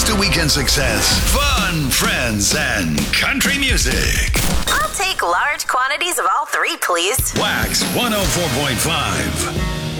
keys to weekend success. Fun, friends, and country music. I'll take large quantities of all three, please. Wax 104.5.